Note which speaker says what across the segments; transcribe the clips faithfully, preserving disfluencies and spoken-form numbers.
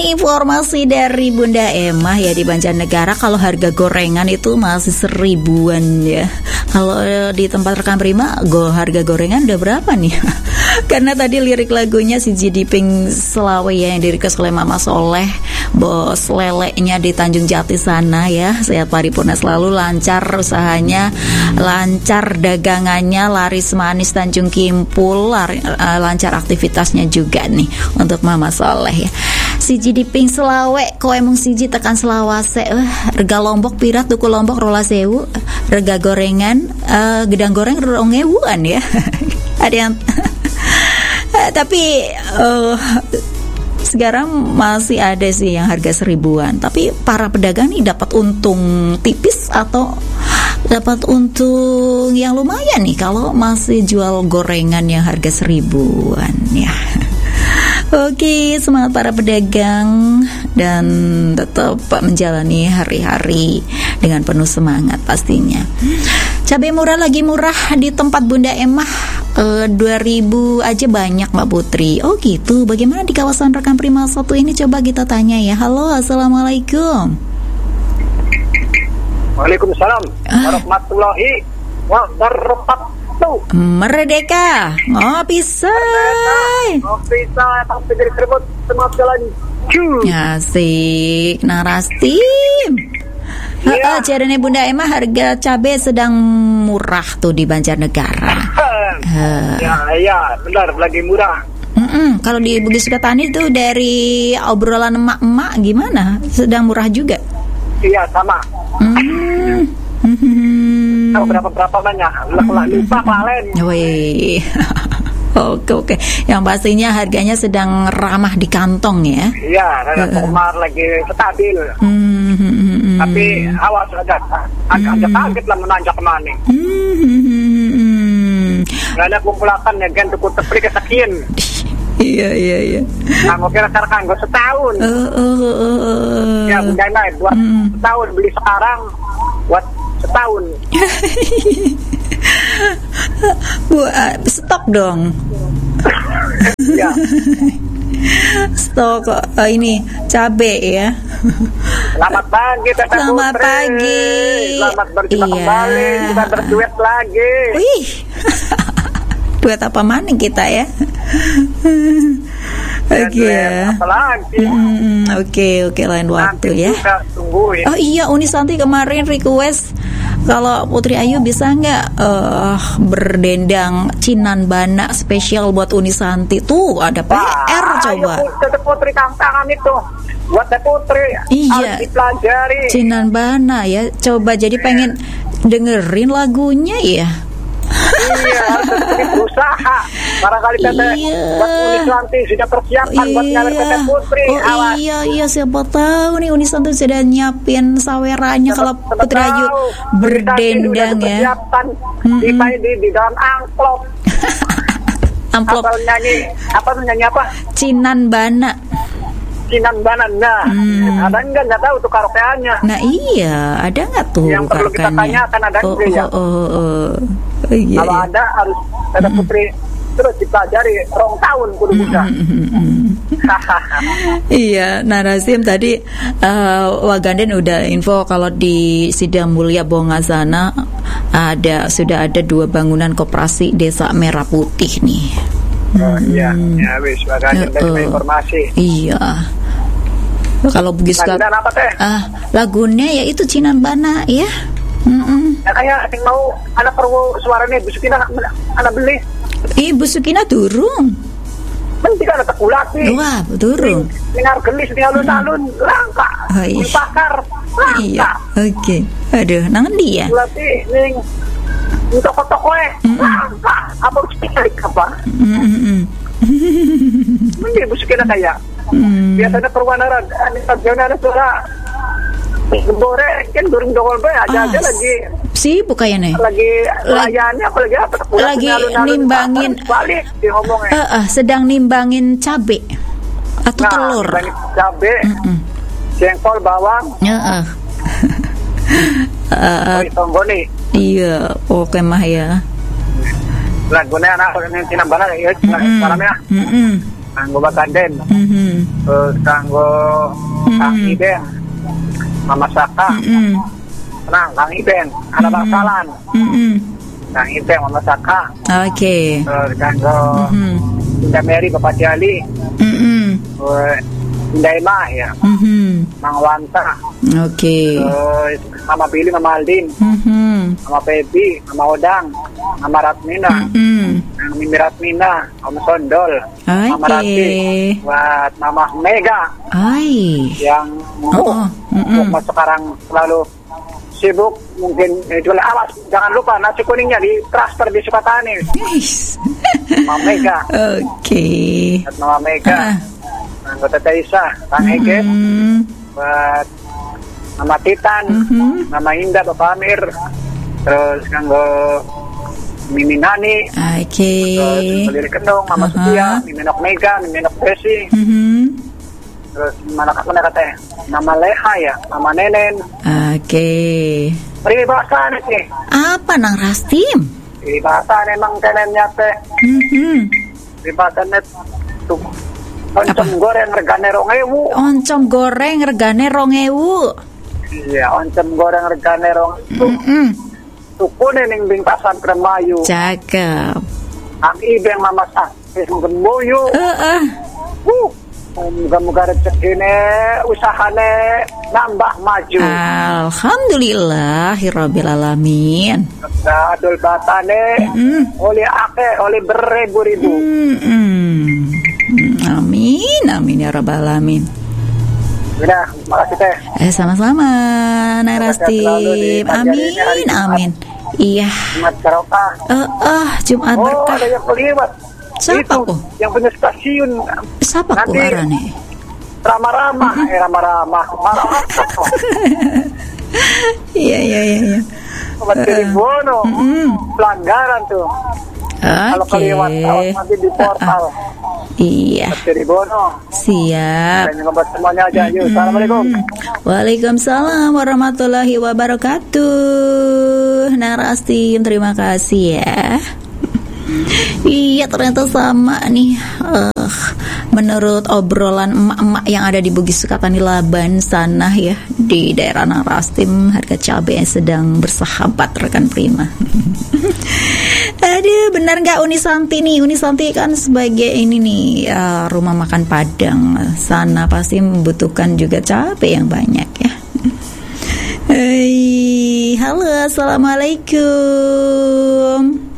Speaker 1: informasi dari Bunda Emah ya, di Banjarnegara kalau harga gorengan itu masih seribuan ya. Kalau di tempat rekan Prima, go harga gorengan udah berapa nih? Karena tadi lirik lagunya si Jidiping Selawe ya, yang di-request oleh Mama Soleh, bos leleknya di Tanjung Jati sana ya. Sehat paripurna selalu, lancar usahanya, lancar dagangannya, laris manis Tanjung Kimpul, lari, uh, lancar aktivitasnya juga nih untuk Mama Soleh ya. Siji diping selawe, ko emang siji tekan selawase. Uh, rega lombok pirat tuku lombok rola sewu, rega gorengan uh, gedang goreng rong ewuan ya. Ada yang tapi uh, sekarang masih ada sih yang harga seribuan. Tapi para pedagang nih dapat untung tipis atau dapat untung yang lumayan nih kalau masih jual gorengan yang harga seribuan ya. Oke, semangat para pedagang dan tetap menjalani hari-hari dengan penuh semangat pastinya. Cabai murah lagi murah di tempat Bunda Emah, e, dua ribu aja banyak Mbak Putri. Oh gitu, bagaimana di kawasan rekan Prima satu ini, coba kita tanya ya. Halo, assalamualaikum.
Speaker 2: Waalaikumsalam warahmatullahi wabarakatuh.
Speaker 1: Merdeka, ngopi say.
Speaker 2: Ngopi say, tapi dari seribut semangat jalan.
Speaker 1: Asik, narastim. Heeh, jarene Bunda Emah harga cabai sedang murah tuh di Banjarnegara.
Speaker 2: Ya, ya, benar, lagi murah.
Speaker 1: Mm-mm. Kalau di Bugis Sukatani tuh dari obrolan emak-emak gimana? Sedang murah juga?
Speaker 2: Iya, sama.
Speaker 1: Mm. Mm-hmm.
Speaker 2: Tahu berapa-berapa banyak? Lupa lupa palen.
Speaker 1: Wih. Oke oke. Yang pastinya harganya sedang ramah di kantong ya.
Speaker 2: Iya, karena uh, kemar lagi stabil. Mm-hmm. Tapi awas agak agak mm-hmm. kaget lah menanjak kemana. Mm-hmm. Gak ada kumpulakan ya, kan tuku tepri kesekian.
Speaker 1: Iya iya iya.
Speaker 2: Nah, mau kira-kira kan gue setahun. Uh, uh, uh, uh. Ya Bunda Emah buat mm. setahun, beli sekarang buat setahun.
Speaker 1: Bu, uh, stok dong.
Speaker 2: Ya.
Speaker 1: Stok uh, ini cabe ya.
Speaker 2: Selamat pagi Tete
Speaker 1: Selamat
Speaker 2: Putri.
Speaker 1: pagi.
Speaker 2: Selamat berjumpa
Speaker 1: iya.
Speaker 2: kembali. Kita berduet lagi.
Speaker 1: Wih. Duet apa mana kita ya? Oke ya.
Speaker 2: Apalagi?
Speaker 1: Mm, oke oke lain waktu
Speaker 2: nanti
Speaker 1: ya.
Speaker 2: Tungguin.
Speaker 1: Oh iya, Uni Santi kemarin request kalau Putri Ayu bisa nggak uh, berdendang Cinan Bana spesial buat Uni Santi. Tuh ada P R
Speaker 2: Wah,
Speaker 1: coba.
Speaker 2: Ayo Putri tantangan itu buat Putri.
Speaker 1: Iya.
Speaker 2: Harus dipelajari.
Speaker 1: Cinan Bana ya. Coba jadi pengen dengerin lagunya ya.
Speaker 2: Iya, harus berusaha. Barangkali Teteh
Speaker 1: iya.
Speaker 2: buat Uni Santi sudah persiapan
Speaker 1: iya.
Speaker 2: buat nyalin Teteh Putri.
Speaker 1: Oh
Speaker 2: Awas.
Speaker 1: iya iya, siapa tahu nih Uni Santi sudah nyiapin sawerannya kalau Putri Ayu berdendang ya.
Speaker 2: Mm-hmm. Di, di di dalam amplop.
Speaker 1: Amplop.
Speaker 2: Apa nyanyi? Apa nyanyi apa?
Speaker 1: Cinan Bana.
Speaker 2: Cinan Bana. Nah, hmm. ada enggak enggak tahu tuh karaokeannya.
Speaker 1: Nah iya, ada nggak tuh
Speaker 2: yang perlu kita tanyakan ada
Speaker 1: oh,
Speaker 2: enggak ya?
Speaker 1: Oh, oh, oh. Oh, iya,
Speaker 2: kalau
Speaker 1: iya.
Speaker 2: ada harus Teteh Putri terus dipelajari rong tahun kudu bisa.
Speaker 1: Iya, Narasim tadi uh, Waganden udah info kalau di Sidang Mulia Bongasana ada sudah ada dua bangunan koperasi Desa Merah Putih nih.
Speaker 2: Oh iya, ya wis Waganden uh, uh, informasi.
Speaker 1: Iya. Kalau Bugis
Speaker 2: Lagunya apa teh?
Speaker 1: Ah, lagunya ya itu Cinan Bana ya. Mm-mm.
Speaker 2: Ya kayak yang mau anak perlu suaranya busukin anak anak beli.
Speaker 1: Ih, busukina durung.
Speaker 2: Mending kan ada kulati.
Speaker 1: Wah, durung.
Speaker 2: Dengar gelis di alun-alun langka.
Speaker 1: Oh, iya.
Speaker 2: Bakar. Langka.
Speaker 1: Iya. Oke. Okay. Aduh, nangan dia.
Speaker 2: Kulati ning toko-toko eh langka. Apa harus dicari apa?
Speaker 1: Heeh.
Speaker 2: Mending busukin kayak.
Speaker 1: Hmm.
Speaker 2: Biasanya perwarnaan ini kerjanya ada suara Gembore kan goreng dongol be aja aja lagi
Speaker 1: sibuk kayaknya
Speaker 2: lagi layannya apa lagi apa
Speaker 1: lagi nimbangin
Speaker 2: balik di ngomongnya
Speaker 1: uh, uh, sedang nimbangin cabe atau
Speaker 2: nah,
Speaker 1: telur
Speaker 2: cabe mm-mm. jengkol bawang
Speaker 1: uh, uh. uh,
Speaker 2: uh,
Speaker 1: iya oke mah ya
Speaker 2: lagunya anak yang tinambana ya salamnya kanggo Bakaden.
Speaker 1: Mhm.
Speaker 2: Terus kanggo Kang Iben, Mama Saka.
Speaker 1: Mhm.
Speaker 2: Tenang, Kang Iben, ada bangsalan.
Speaker 1: Mhm.
Speaker 2: Kang Iben, Mama Saka.
Speaker 1: Oke.
Speaker 2: Terus kanggo
Speaker 1: Mhm.
Speaker 2: Bunda Mary, Bapak Jali.
Speaker 1: Mhm.
Speaker 2: Terus Bunda Emma ya,
Speaker 1: Mhm.
Speaker 2: Mang Wanta.
Speaker 1: Oke.
Speaker 2: Terus Mama Billy, Mama Aldin,
Speaker 1: Mhm.
Speaker 2: Mama Pebi, Mama Odang, Mama Ratmina,
Speaker 1: Mhm.
Speaker 2: Mimi Ratmina, Om Sondol, Mama
Speaker 1: Oke.
Speaker 2: Rati, buat Mama Mega
Speaker 1: Ai.
Speaker 2: yang
Speaker 1: Oh, oh. Mm-mm.
Speaker 2: mau sekarang selalu sibuk mungkin eh, jual awas. Jangan lupa nasi kuningnya di transfer di Sukatani.
Speaker 1: Yes.
Speaker 2: Mama Mega,
Speaker 1: Oke.
Speaker 2: buat Mama Mega,
Speaker 1: Ah.
Speaker 2: anggota Taisa, Kang Ege,
Speaker 1: Mhm.
Speaker 2: buat Mama Titan,
Speaker 1: Mhm.
Speaker 2: Mama Indah, Bapak Amir, terus kanggo Mimi Nani,
Speaker 1: Oke.
Speaker 2: terus Lili Kendong, Mama
Speaker 1: Aha.
Speaker 2: Setia, Miminok Mega, Miminok Desi,
Speaker 1: Mhm.
Speaker 2: terus mana mana katanya, Mama Leha ya, Mama Nenen,
Speaker 1: Oke.
Speaker 2: peribahasa nih,
Speaker 1: Apa nang Rastim?
Speaker 2: peribahasa emang kenennya teh,
Speaker 1: Mhm.
Speaker 2: peribahasa net tuh, oncom goreng regane rong ewu,
Speaker 1: Oncom goreng regane rong ewu.
Speaker 2: iya oncom goreng regane rong ewu,
Speaker 1: Mhm.
Speaker 2: tukune ning bingkasan Kremayu,
Speaker 1: Cakep.
Speaker 2: Ang Ibeng Mama Sakti Gemboyu.
Speaker 1: Heeh.
Speaker 2: Uh, moga-moga rezekine usahane nambah maju.
Speaker 1: Alhamdulillahirabbil alamin.
Speaker 2: Nah, adol batane
Speaker 1: Mm.
Speaker 2: oleh ake, oleh beribu-ribu.
Speaker 1: Mm-mm. Amin, amin ya rabbal alamin.
Speaker 2: Udah, makasih teh.
Speaker 1: Eh sama-sama, Narasti.
Speaker 2: selalu di pagi hari ini, hari
Speaker 1: Amin,
Speaker 2: Jumat.
Speaker 1: amin. Iya.
Speaker 2: Jumat Barokah.
Speaker 1: Eh, eh, Jumat
Speaker 2: Oh,
Speaker 1: berkah.
Speaker 2: ada yang kelewat.
Speaker 1: Siapa
Speaker 2: Itu
Speaker 1: kok?
Speaker 2: yang punya stasiun
Speaker 1: Siapa ku
Speaker 2: nanti
Speaker 1: arane?
Speaker 2: Rama-rama, eh Rama-rama, marah.
Speaker 1: Iya, iya, iya, iya.
Speaker 2: Sobat Keribono, pelanggaran tuh. Kalau
Speaker 1: Oke.
Speaker 2: kelewat, awas nanti di portal.
Speaker 1: Iya,
Speaker 2: Sobat Keribono.
Speaker 1: siap.
Speaker 2: Dan ngebuat semuanya aja. Yuk, assalamualaikum.
Speaker 1: Waalaikumsalam warahmatullahi wabarakatuh. Narastim, terima kasih ya. Iya, ternyata sama nih. Uh, menurut obrolan emak-emak yang ada di Bugis Sukatani Laban sana ya, di daerah Narastim, harga cabai sedang bersahabat rekan prima. Aduh, benar nggak Uni Santi nih? Uni Santi kan sebagai ini nih uh, rumah makan Padang sana pasti membutuhkan juga cabai yang banyak ya. Hai, halo, assalamualaikum.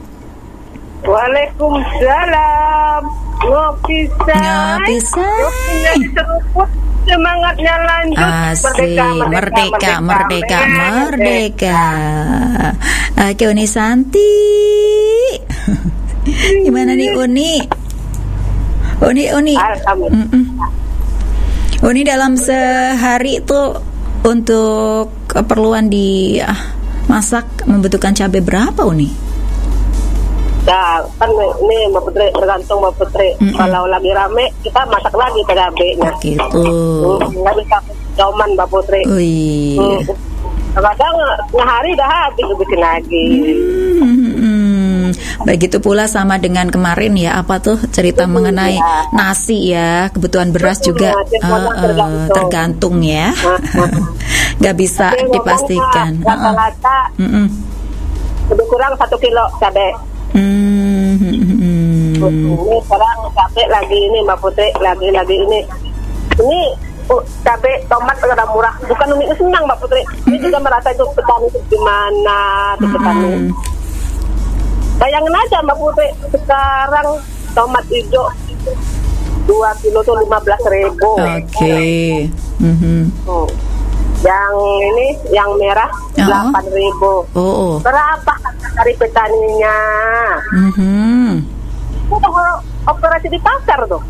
Speaker 2: Waalaikumsalam. Ngopi say.
Speaker 1: Ngopi say.
Speaker 2: Ngopinya diseruput, semangatnya lanjut.
Speaker 1: Asik, merdeka, merdeka, merdeka. Oke, Uni Santi. Gimana nih Uni? Uni, Uni. Mm-mm. Uni dalam sehari itu untuk keperluan di ah, masak membutuhkan cabai berapa Uni?
Speaker 3: Nah, kan ini Mbak Putri, tergantung Mbak Putri. Mm-mm. Kalau lagi rame, kita masak lagi cabenya.
Speaker 1: Oh, gitu.
Speaker 3: Nggak bisa doman Mbak Putri.
Speaker 1: Oh iya.
Speaker 3: Hmm. Kadang sehari udah habis bikin lagi.
Speaker 1: Hmm. Begitu pula sama dengan kemarin ya, apa tuh cerita
Speaker 3: Hmm,
Speaker 1: mengenai
Speaker 3: ya.
Speaker 1: nasi ya, kebutuhan beras juga
Speaker 3: Ya,
Speaker 1: uh, uh,
Speaker 3: tergantung.
Speaker 1: tergantung ya. Nggak bisa
Speaker 3: Tapi
Speaker 1: dipastikan.
Speaker 3: ngomongnya Rata-rata
Speaker 1: Mm-mm.
Speaker 3: lebih kurang satu kilo cabai.
Speaker 1: Hmm.
Speaker 3: Ini sekarang cabai lagi ini Mbak Putri, lagi-lagi ini. Ini uh, cabai tomat udah murah. Bukan Umi senang Mbak Putri. Ini juga merasa itu petani itu gimana tuh petani.
Speaker 1: Hmm.
Speaker 3: Bayangin aja Mbak Putri, sekarang tomat hijau dua kilo tuh lima belas ribu.
Speaker 1: Oke. Mhm.
Speaker 3: Hmm. Yang ini, yang merah
Speaker 1: Oh.
Speaker 3: delapan ribu.
Speaker 1: Oh. oh.
Speaker 3: Berapa dari petaninya?
Speaker 1: Mhm.
Speaker 3: Itu kalau operasi di pasar tuh.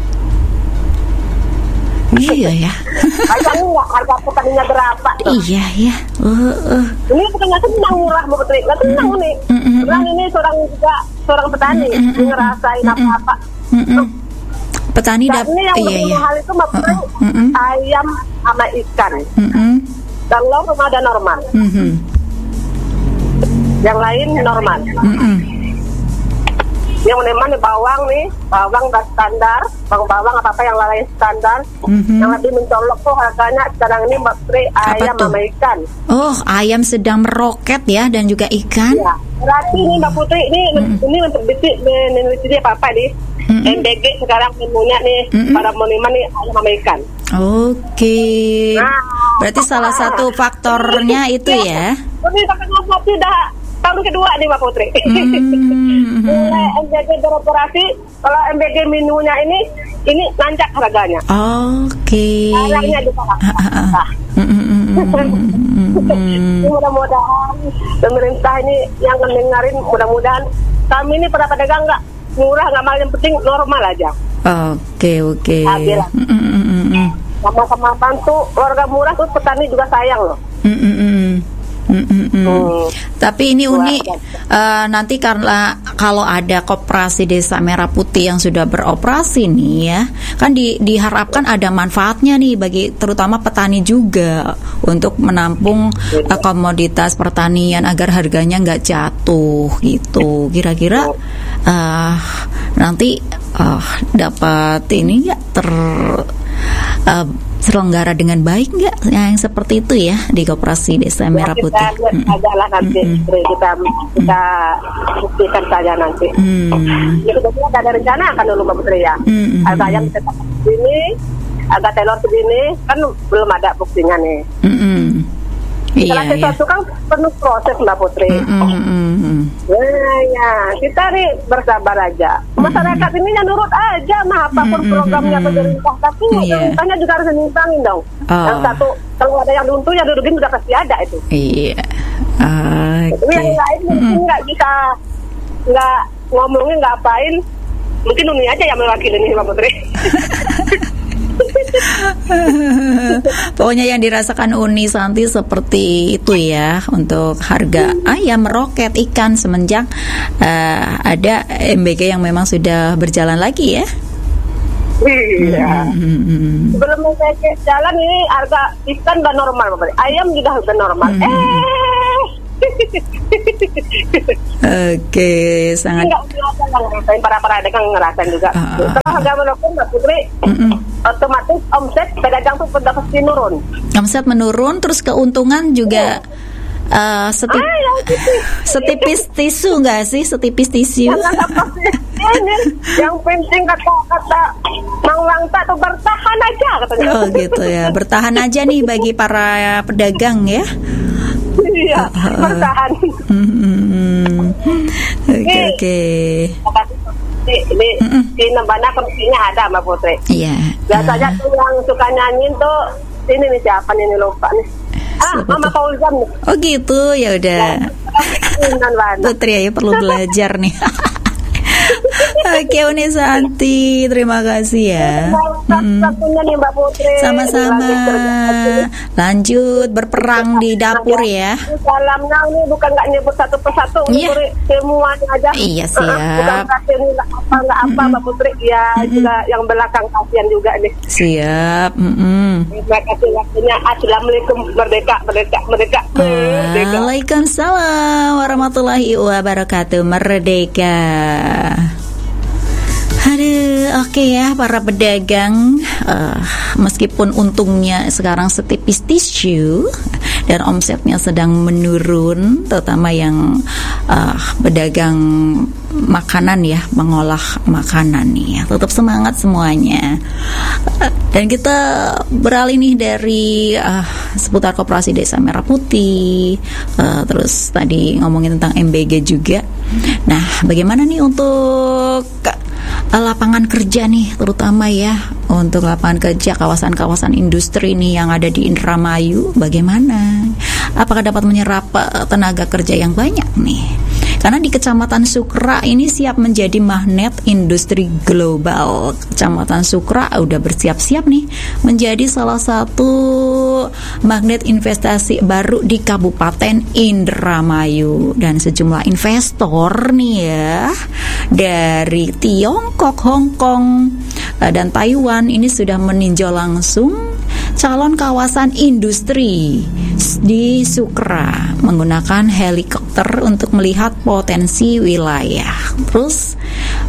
Speaker 1: Iya ya.
Speaker 3: Bayangin nggak harga petaninya berapa tuh?
Speaker 1: Iya ya. Uh, uh.
Speaker 3: Ini bukannya senang murah Mbak Putri, nggak senang nih.
Speaker 1: Mm-mm.
Speaker 3: Bilang ini seorang juga seorang petani,
Speaker 1: Mm-mm.
Speaker 3: ngerasain apa-apa.
Speaker 1: Mm-mm. Petani
Speaker 3: Dan
Speaker 1: dapat.
Speaker 3: ini yang
Speaker 1: Iya
Speaker 3: lebih
Speaker 1: iya.
Speaker 3: mahal itu Mbak Putri,
Speaker 1: Mm-mm.
Speaker 3: ayam sama ikan.
Speaker 1: Mm-mm.
Speaker 3: Dan lo rumah ada normal,
Speaker 1: Mhm.
Speaker 3: yang lain normal.
Speaker 1: Mm-mm.
Speaker 3: Yang meneman nih bawang nih, bawang udah standar, bawang-bawang apa-apa yang lain standar. Mm-hmm. Yang lebih mencolok tuh harganya sekarang ini Mbak Putri, ayam sama ikan.
Speaker 1: Oh, ayam sedang meroket ya, dan juga ikan.
Speaker 3: Ya, berarti ini Mbak Putri, ini mm-hmm. ini untuk bisik meneliti dia apa-apa nih. Mm-hmm. M B G sekarang menunya nih, mm-hmm. para meneman nih ayam sama ikan.
Speaker 1: Oke, okay. Nah, berarti salah satu faktornya itu ya.
Speaker 3: Ini kenapa sudah tahun kedua nih Mbak Putri. Mm-hmm. Mulai M B G beroperasi, kalau M B G menunya ini ini nancak harganya.
Speaker 1: Oke. Okay.
Speaker 3: Harganya di bawah. Mudah-mudahan pemerintah ini yang mendengarin, mudah-mudahan kami ini para pedagang nggak murah, nggak mahal, yang penting normal aja.
Speaker 1: Oke, oke.
Speaker 3: Sama-sama bantu warga murah tuh, petani juga sayang loh.
Speaker 1: Mm-mm. Mm-mm. Hmm. Tapi ini unik uh, nanti karena kalau ada koperasi Desa Merah Putih yang sudah beroperasi nih ya, kan di, diharapkan ada manfaatnya nih bagi terutama petani juga untuk menampung uh, komoditas pertanian agar harganya nggak jatuh gitu. Kira-kira uh, nanti uh, dapat ini nggak ter uh, selenggara dengan baik nggak yang seperti itu ya di Koperasi Desa Merah Putih?
Speaker 3: Kita lihat mm-hmm. aja lah nanti, mm-hmm. kita kita buktikan saja nanti. Mm-hmm. Jadi kita ada rencana kan dulu Mbak Putri ya. Mm-hmm. Harga ayam tetap segini, harga telur segini, kan belum ada buktinya nih. Mm-hmm. Setelah iya, sesuatu iya. kan penuh proses Mbak Putri. Mm-hmm. Nah, ya kita nih bersabar aja. Masyarakat mm-hmm. ini ya nurut aja mah apapun mm-hmm. programnya pemerintah, tapi yeah. pemerintahnya juga harus nyimbangin dong. Oh. Yang satu kalau ada yang diuntung ya dirugin juga pasti ada itu.
Speaker 1: Iya.
Speaker 3: Yeah. Okay. Yang lain mungkin nggak mm-hmm. bisa nggak ngomongin nggak apain. Mungkin Uni aja yang mewakili nih Mbak Putri.
Speaker 1: Pokoknya yang dirasakan Uni Santi seperti itu ya, untuk harga ayam meroket, ikan semenjak uh, ada M B G yang memang sudah berjalan lagi ya.
Speaker 3: Iya. Hmm. Sebelum M B G jalan ini harga ikan udah normal, ayam juga harga normal. Hmm. Eh.
Speaker 1: Oke, sangat.
Speaker 3: Enggak ngerasain, para para pedagang ngerasain juga. Uh, Kalau harga menurun Mbak Putri, uh-uh. otomatis omset pedagang tuh pasti menurun.
Speaker 1: Omset menurun, terus keuntungan juga uh, setip, ah, setipis tisu nggak sih? Setipis tisu.
Speaker 3: Yang penting kata-kata Mang Langta tuh bertahan aja katanya.
Speaker 1: Oh gitu ya, bertahan aja nih bagi para pedagang ya.
Speaker 3: Iya, uh, bertahan.
Speaker 1: Oke oke.
Speaker 3: Ini di Nembana kursinya ada Mbak Putri.
Speaker 1: Iya.
Speaker 3: Biasanya tuh yang suka nyanyiin tuh ini nih siapa nih, nih lupa nih. Ah, Mama Fauzan nih.
Speaker 1: Oh gitu, ya udah. Putri ya perlu belajar nih. Oke Uni Santi, terima kasih ya.
Speaker 3: Hmm.
Speaker 1: Sama-sama. Lanjut berperang di dapur ya.
Speaker 3: Salamnya ini bukan nggak nyebut satu persatu,
Speaker 1: yeah.
Speaker 3: semuanya aja.
Speaker 1: Iya siap.
Speaker 3: Bukan kasih nggak apa nggak apa Mbak Putri, ya mm-hmm. juga yang belakang kasihan juga nih.
Speaker 1: Siap. Mm-hmm.
Speaker 3: Terima kasih waktunya. Assalamualaikum, merdeka, merdeka, merdeka.
Speaker 1: Waalaikumsalam warahmatullahi wabarakatuh. Merdeka. Aduh, oke okay ya para pedagang, uh, meskipun untungnya sekarang setipis tisu dan omsetnya sedang menurun, terutama yang uh, pedagang makanan ya, mengolah makanan nih, tetap semangat semuanya. Uh, dan kita beralih nih dari uh, seputar Koperasi Desa Merah Putih, uh, terus tadi ngomongin tentang M B G juga. Nah, bagaimana nih untuk lapangan kerja nih, terutama ya untuk lapangan kerja kawasan-kawasan industri nih yang ada di Indramayu, bagaimana? Apakah dapat menyerap tenaga kerja yang banyak nih? Karena di Kecamatan Sukra ini siap menjadi magnet industri global. Kecamatan Sukra udah bersiap-siap nih menjadi salah satu magnet investasi baru di Kabupaten Indramayu. Dan sejumlah investor nih ya dari Tiongkok, Hong Kong, dan Taiwan ini sudah meninjau langsung calon kawasan industri di Sukra menggunakan helikopter untuk melihat potensi wilayah. Terus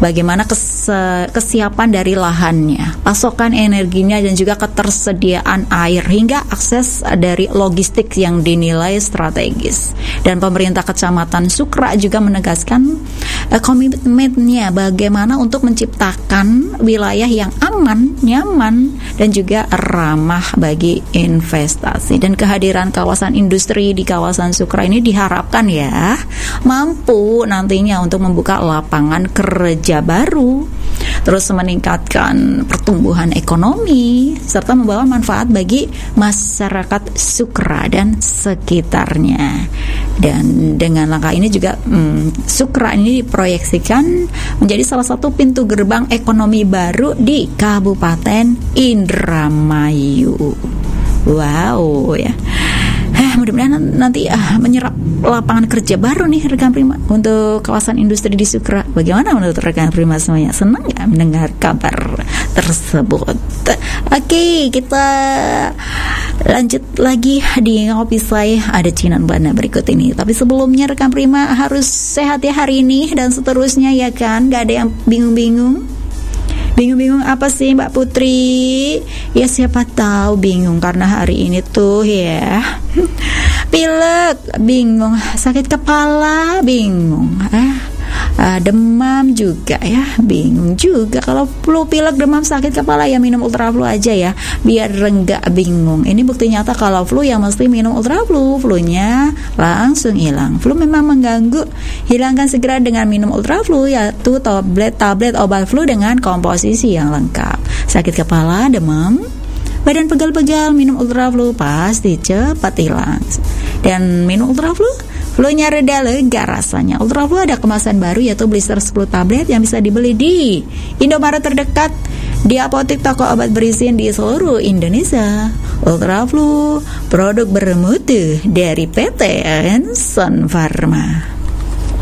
Speaker 1: bagaimana kes, kesiapan dari lahannya, pasokan energinya, dan juga ketersediaan air hingga akses dari logistik yang dinilai strategis. Dan pemerintah Kecamatan Sukra juga menegaskan uh, komitmennya bagaimana untuk menciptakan wilayah yang aman, nyaman, dan juga ramah bagi investasi. Dan kehadiran kawasan industri di kawasan Sukra ini diharapkan ya mampu nantinya untuk membuka lapangan kerja baru, terus meningkatkan pertumbuhan ekonomi, serta membawa manfaat bagi masyarakat Sukra dan sekitarnya. Dan dengan langkah ini juga hmm, Sukra ini diproyeksikan menjadi salah satu pintu gerbang ekonomi baru di Kabupaten Indramayu. Wow ya. Eh, mudah-mudahan nanti ah, menyerap lapangan kerja baru nih rekan Prima untuk kawasan industri di Sukra. Bagaimana menurut rekan Prima semuanya? Senang nggak mendengar kabar tersebut? Oke, kita lanjut lagi di Ngopi Say. Ada Cinan Bana berikut ini. Tapi sebelumnya rekan Prima harus sehat ya hari ini dan seterusnya ya kan. Gak ada yang bingung-bingung. Bingung-bingung apa sih Mbak Putri? Ya siapa tahu bingung karena hari ini tuh ya pilek, bingung, sakit kepala, bingung, eh, uh, demam juga ya, bingung juga. Kalau flu, pilek, demam, sakit kepala ya minum Ultra Flu aja ya, biar enggak bingung. Ini bukti nyata kalau flu yang mesti minum Ultra Flu, flunya langsung hilang. Flu memang mengganggu, hilangkan segera dengan minum Ultra Flu, yaitu tablet-tablet obat flu dengan komposisi yang lengkap. Sakit kepala, demam, badan pegal-pegal, minum Ultra Flu pasti cepat hilang. Dan minum Ultra Flu, flu-nya reda lega rasanya. Ultra Flu ada kemasan baru yaitu blister sepuluh tablet yang bisa dibeli di Indomaret terdekat, di apotek, toko obat berizin di seluruh Indonesia. Ultra Flu, produk bermutu dari P T Sun Pharma.